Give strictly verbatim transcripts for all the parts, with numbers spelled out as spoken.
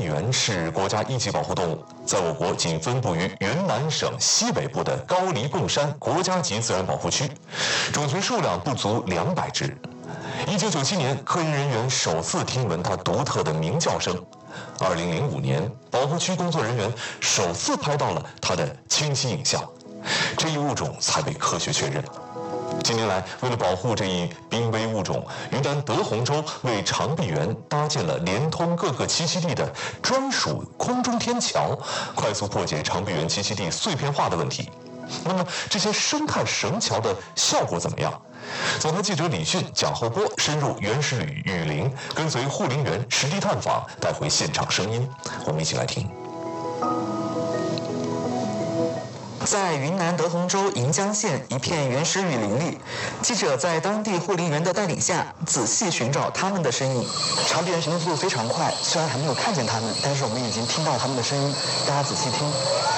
猿是国家一级保护动物，在我国仅分布于云南省西北部的高黎贡山国家级自然保护区，种群数量不足两百只。一九九七年，科研人员首次听闻它独特的鸣叫声。二零零五年，保护区工作人员首次拍到了它的清晰影像，这一物种才被科学确认。近年来，为了保护这一濒危物种，云南德宏州为长臂猿搭建了连通各个栖息地的专属空中天桥，快速破解长臂猿栖息地碎片化的问题。那么，这些生态绳桥的效果怎么样？总台记者李迅、蒋厚波深入原始雨雨林，跟随护林员实地探访，带回现场声音。我们一起来听。 在云南德宏州盈江县一片原始雨林里，记者在当地护林员的带领下，仔细寻找它们的身影。长臂猿行动速度非常快，虽然还没有看见它们，但是我们已经听到它们的声音。大家仔细听。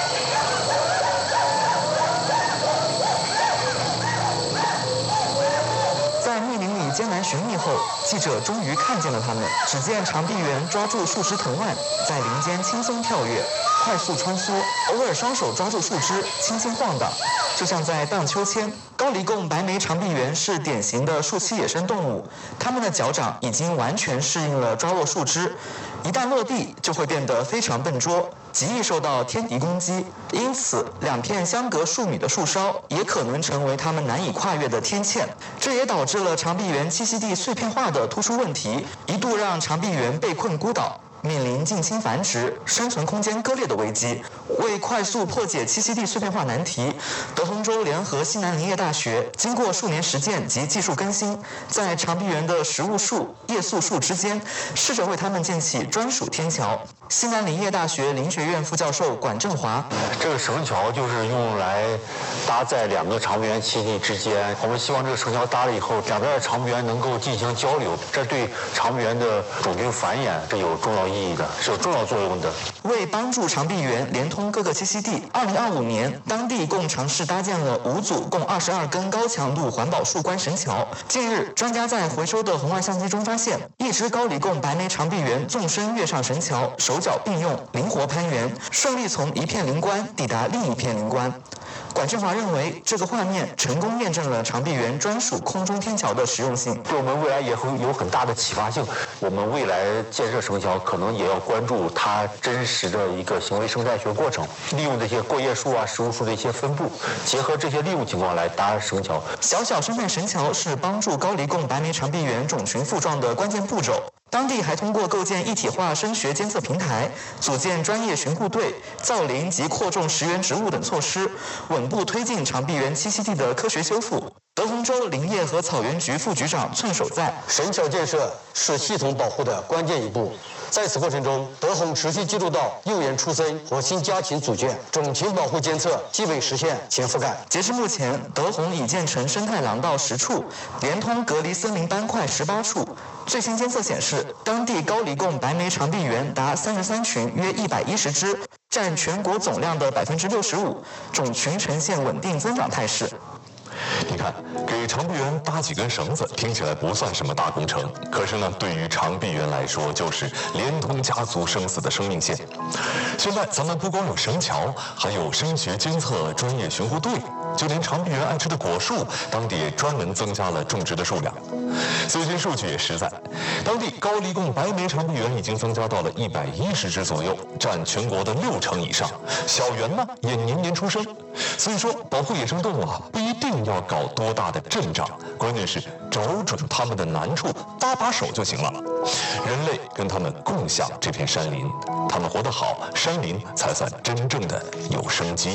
在密林里艰难寻觅后，记者终于看见了它们。只见长臂猿抓住树枝藤蔓，在林间轻松跳跃，快速穿梭，偶尔双手抓住树枝，轻轻晃荡，就像在荡秋千。高黎贡白眉长臂猿是典型的树栖野生动物，它们的脚掌已经完全适应了抓握树枝，一旦落地就会变得非常笨拙，极易受到天敌攻击。因此，两片相隔数米的树梢也可能成为它们难以跨越的天堑。这也导致了长臂猿栖息地碎片化的突出问题，一度让长臂猿被困孤岛，面临近亲繁殖、生存空间割裂的危机。为快速破解栖息地碎片化难题，德宏州联合西南林业大学经过数年实践及技术更新，在长臂猿的食物树、叶宿树之间，试着为它们建起专属天桥。西南林业大学林学院副教授管正华： 这个绳桥就是用来搭在两个长臂猿栖息地之间，我们希望这个绳桥搭了以后，两边的长臂猿能够进行交流，这对长臂猿的种群繁衍是有重要意义的，是有重要作用的。 为帮助长臂猿连通各个栖息地，二零二五年，当地共尝试搭建了五组共二十二根高强度环保树冠绳桥。近日，专家在回收的红外相机中发现，一只高黎贡白眉长臂猿纵身跃上绳桥，手脚并用，灵活攀援，顺利从一片林冠抵达另一片林冠。管振华认为，这个画面成功验证了长臂猿专属空中天桥的实用性， 对我们未来也会有很大的启发性。我们未来建设绳桥，可能也要关注它真实的一个行为生态学过程，利用这些过叶树啊、食物树的一些分布，结合这些利用情况来搭绳桥。 小小生态绳桥是帮助高黎贡白眉长臂猿种群复壮的关键步骤。当地还通过构建一体化声学监测平台，组建专业巡护队、造林及扩种食源植物等措施，稳步推进长臂猿栖息地的科学修复。德宏州林业和草原局副局长寸守在： 绳桥建设是系统保护的关键一步。在此过程中，德宏持续记录到幼猿出生和新家禽组建，种群保护监测基本实现全覆盖。 截至目前，德宏已建成生态廊道十处，连通隔离森林斑块十八处。最新监测显示，当地高黎贡白眉长臂猿达三十三群，约一百一十只，占全国总量的百分之六十五，种群呈现稳定增长态势。 你看，给长臂猿搭几根绳子，听起来不算什么大工程，可是呢，对于长臂猿来说，就是连通家族生死的生命线。现在咱们不光有绳桥，还有声学监测专业巡护队，就连长臂猿爱吃的果树，当地也专门增加了种植的数量。最新数据也实在，当地高黎贡白眉长臂猿已经增加到了一百一十只左右，占全国的六成以上。小猿呢，也年年出生。所以说，保护野生动物啊，不一定要搞多大的阵仗，关键是找准它们的难处，搭把手就行了。人类跟它们共享这片山林，它们活得好，山林才算真正的有生机。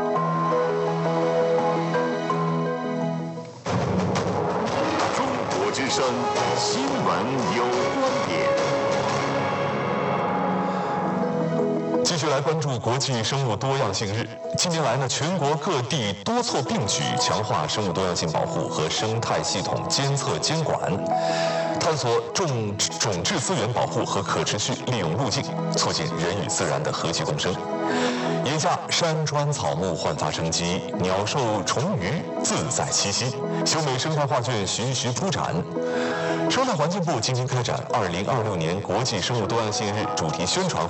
中国之声新闻有观点。 继续来关注国际生物多样性日。近年来呢，全国各地多措并举，强化生物多样性保护和生态系统监测监管，探索种种质资源保护和可持续利用路径，促进人与自然的和气共生。眼下，山川草木焕发生机，鸟兽虫鱼自在栖息，优美生态画卷徐徐铺展。生态环境部今天开展二零二六年国际生物多样性日主题宣传。